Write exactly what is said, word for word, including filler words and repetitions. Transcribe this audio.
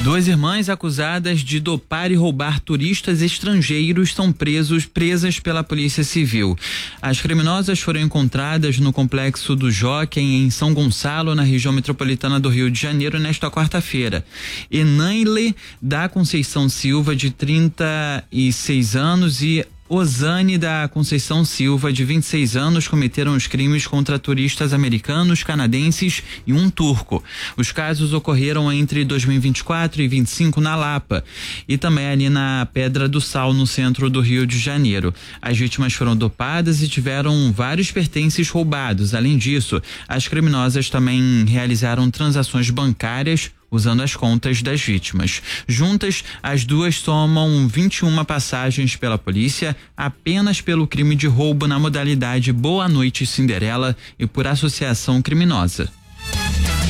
Duas irmãs acusadas de dopar e roubar turistas estrangeiros são presos, presas pela Polícia Civil. As criminosas foram encontradas no complexo do Jockey, em São Gonçalo, na região metropolitana do Rio de Janeiro, nesta quarta-feira. Enaile da Conceição Silva, de trinta e seis anos, e Osane da Conceição Silva, de vinte e seis anos, cometeram os crimes contra turistas americanos, canadenses e um turco. Os casos ocorreram entre dois mil e vinte e quatro e vinte e cinco na Lapa e também ali na Pedra do Sal, no centro do Rio de Janeiro. As vítimas foram dopadas e tiveram vários pertences roubados. Além disso, as criminosas também realizaram transações bancárias usando as contas das vítimas. Juntas, as duas somam vinte e uma passagens pela polícia apenas pelo crime de roubo na modalidade Boa Noite Cinderela e por associação criminosa.